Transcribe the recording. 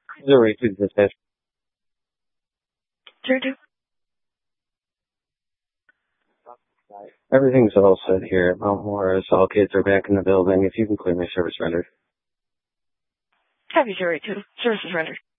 Zero to dispatch. Zero two. Everything's all set here at Mount Morris. All kids are back in the building. If you can clear me, service rendered. Copy 082. Service is rendered.